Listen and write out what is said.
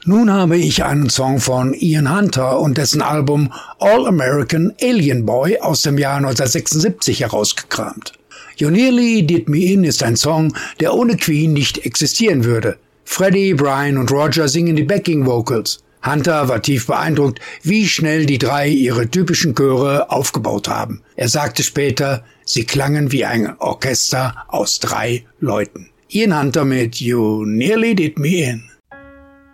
Nun habe ich einen Song von Ian Hunter und dessen Album All American Alien Boy aus dem Jahr 1976 herausgekramt. You Nearly Did Me In ist ein Song, der ohne Queen nicht existieren würde. Freddie, Brian und Roger singen die Backing Vocals. Hunter war tief beeindruckt, wie schnell die drei ihre typischen Chöre aufgebaut haben. Er sagte später, sie klangen wie ein Orchester aus 3 Leuten. Ian Hunter mit You Nearly Did Me In.